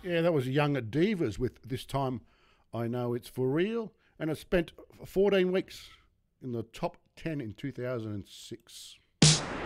Yeah, that was Young Divas with This Time I Know It's For Real. And it spent 14 weeks in the top 10 in 2006.